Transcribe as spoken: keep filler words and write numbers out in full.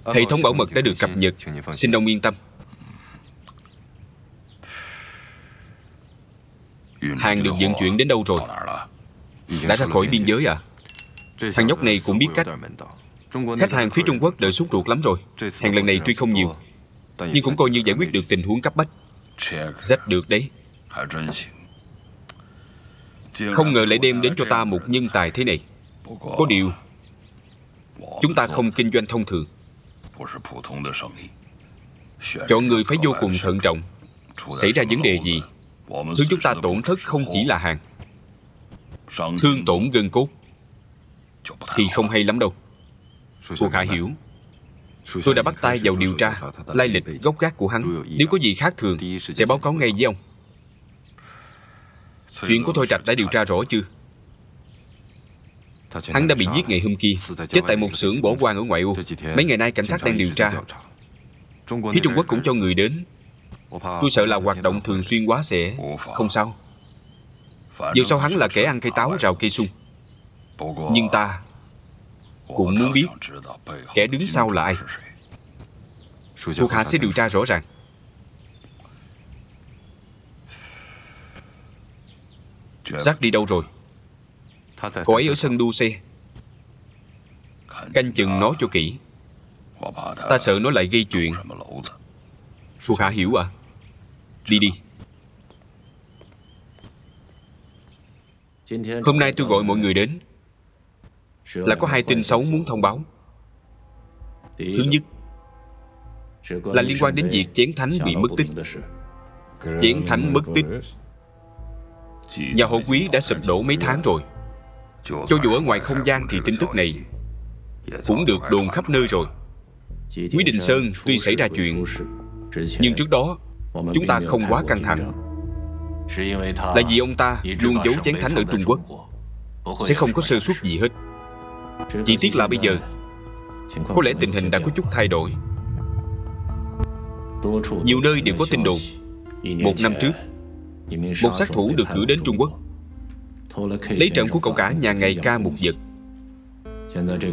Hệ thống bảo mật đã được cập nhật, xin ông yên tâm. Hàng được vận chuyển đến đâu rồi? Đã ra khỏi biên giới à? Thằng nhóc này cũng biết cách. Khách hàng phía Trung Quốc đợi sốt ruột lắm rồi. Hàng lần này tuy không nhiều, nhưng cũng coi như giải quyết được tình huống cấp bách. Rách được đấy. Không ngờ lại đem đến cho ta một nhân tài thế này. Có điều, chúng ta không kinh doanh thông thường. Chọn người phải vô cùng thận trọng. Xảy ra vấn đề gì, thứ chúng ta tổn thất không chỉ là hàng. Thương tổn gân cốt thì không hay lắm đâu. Thuộc hạ hiểu. Tôi đã bắt tay vào điều tra lai lịch gốc gác của hắn. Nếu có gì khác thường sẽ báo cáo ngay với ông. Chuyện của Thôi Trạch đã điều tra rõ chưa? Hắn đã bị giết ngày hôm kia, chết tại một xưởng bỏ hoang ở ngoại ô. Mấy ngày nay cảnh sát đang điều tra. Phía Trung Quốc cũng cho người đến. Tôi sợ là hoạt động thường xuyên quá sẽ không sao. Dù sao hắn là kẻ ăn cây táo rào cây sung. Nhưng ta cũng muốn biết kẻ đứng sau là ai. Thuộc hạ sẽ điều tra rõ ràng. Jack đi đâu rồi? Cô ấy ở sân đua xe. Canh chừng nó cho kỹ. Ta sợ nó lại gây chuyện. Thuộc hạ hiểu à? Đi đi. Hôm nay tôi gọi mọi người đến là có hai tin xấu muốn thông báo. Thứ nhất là liên quan đến việc Chén Thánh bị mất tích. Chén Thánh mất tích, nhà họ Quý đã sụp đổ mấy tháng rồi. Cho dù ở ngoài không gian thì tin tức này cũng được đồn khắp nơi rồi. Quý Đình Sơn tuy xảy ra chuyện, nhưng trước đó chúng ta không quá căng thẳng, là vì ông ta luôn giấu Chén Thánh ở Trung Quốc, sẽ không có sơ suất gì hết. Chỉ tiếc là bây giờ có lẽ tình hình đã có chút thay đổi. Nhiều nơi đều có tin đồn một năm trước một sát thủ được cử đến Trung Quốc lấy trộm của cậu cả nhà ngày ca một vật.